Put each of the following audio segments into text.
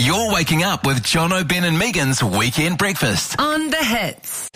You're waking up with Jono, Ben and Megan's Weekend Breakfast. On the Hits.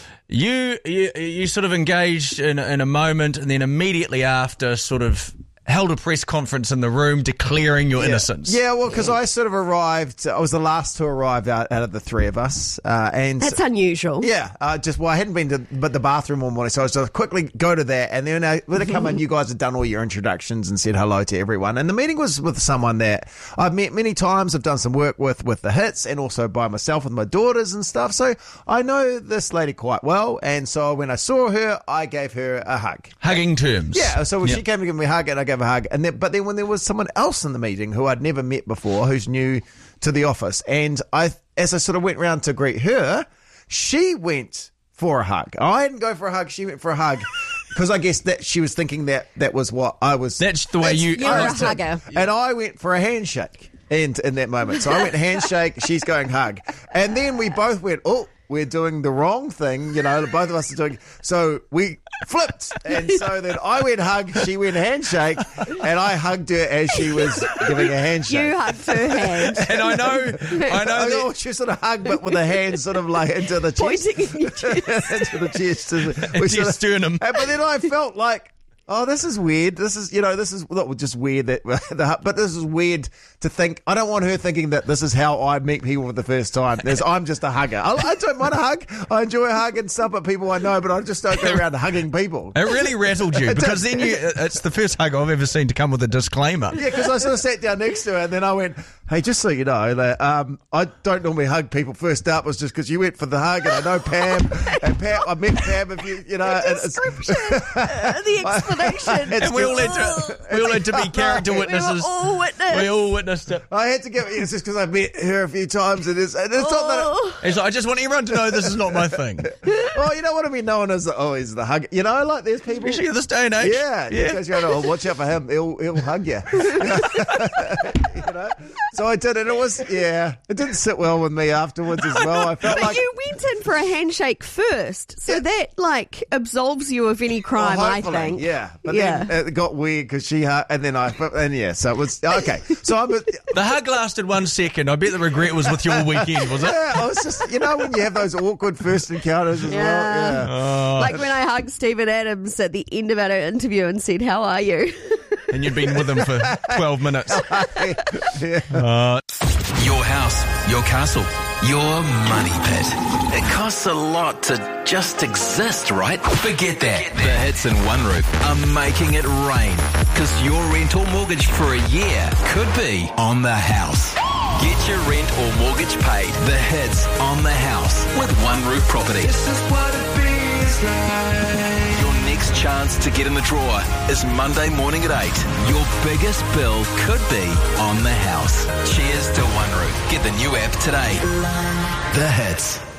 You sort of engaged in a moment and then immediately after sort of held a press conference in the room declaring your innocence. Yeah, well, because I sort of arrived, I was the last to arrive out of the three of us. And That's unusual. Yeah, I hadn't been to the bathroom all morning, so I was just quickly go to that, and then when I come in, you guys had done all your introductions and said hello to everyone, and the meeting was with someone that I've met many times. I've done some work with the Hits, and also by myself with my daughters and stuff, so I know this lady quite well, and so when I saw her, I gave her a hug. Hugging terms. Yeah, so when she came to give me a hug, and I gave her a hug, but then when there was someone else in the meeting who I'd never met before, who's new to the office, and as I sort of went round to greet her, she went for a hug. I didn't go for a hug, she went for a hug. Because I guess that she was thinking that was what I was. That's the way you're a hugger. And I went for a handshake in that moment. So I went handshake, she's going hug. And then we both went, oh, we're doing the wrong thing, both of us are doing. So we flipped. And so then I went hug, she went handshake, and I hugged her as she was giving a handshake. You hugged her hand. And I know that she sort of hugged, but with a hand sort of like into the chest. Pointing in your chest. Into the chest. into your sternum. But then I felt like, oh, this is weird. This is not just weird but this is weird to think. I don't want her thinking that this is how I meet people for the first time. I'm just a hugger. I don't mind a hug. I enjoy a hug and stuff at people I know, but I just don't go around hugging people. It really rattled you because then it's the first hug I've ever seen to come with a disclaimer. Yeah, because I sort of sat down next to her and then I went, hey, just so you know, that I don't normally hug people first up. It was just because you went for the hug, and I know Pam, and Pam, I met Pam. The description, the explanation, and we all had to be character witnesses. We all witnessed it. I had to give it. It's just because I've met her a few times, and it's not that. It's like, I just want everyone to know this is not my thing. Well, you don't want to be known as he's the hug. Like there's people, especially in this day and age. Yeah. Because watch out for him. He'll hug you. So I did, and it didn't sit well with me afterwards as well. I felt like you went in for a handshake first, so that absolves you of any crime. I think. Yeah, but then it got weird because she hugged, and then so it was okay. So the hug lasted 1 second. I bet the regret was with your weekend, was it? Yeah, I was just when you have those awkward first encounters as well. Yeah. Like when I hugged Stephen Adams at the end of our interview and said, "How are you?" And you'd been with him for 12 minutes. Your house, your castle, your money pit. It costs a lot to just exist, right? Forget that. The Hits and One Roof are making it rain. Because your rent or mortgage for a year could be on the house. Get your rent or mortgage paid. The Hits on the house with One Roof Property. This is what it feels like. Your next chance to get in the drawer is Monday morning at 8. Your biggest bill could be on the house. Cheers to One Roof. Get the new app today. The Hits.